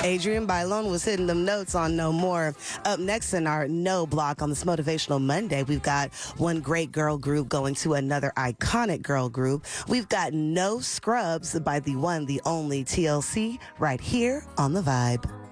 Adrian Bailon was hitting them notes on No More. Up next in our No block on this Motivational Monday, we've got one great girl group going to another iconic girl group. We've got No Scrubs by the one, the only TLC right here on The Vibe.